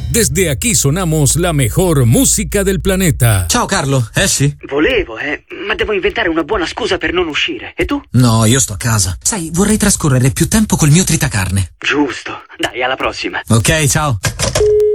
Desde aquí sonamos la mejor música del planeta. Ciao Carlo, esci? Volevo, ma devo inventare una buona scusa per non uscire. E tu? No, io sto a casa. Sai, vorrei trascorrere più tempo col mio tritacarne. Giusto. Dai, alla prossima. Ok, ciao.